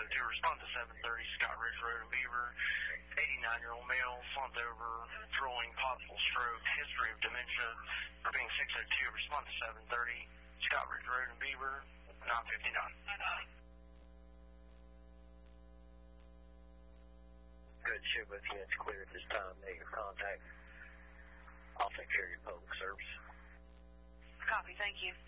respond to 730 Scott Ridge Road in Beaver. 89-year-old male, slumped over, drooling, possible stroke, history of dementia. For being 602, respond to 730 Scott Ridge Road in Beaver, 959. Good, share with you. It's clear at this time. Make your contact. I'll take care of your public service. Copy, thank you.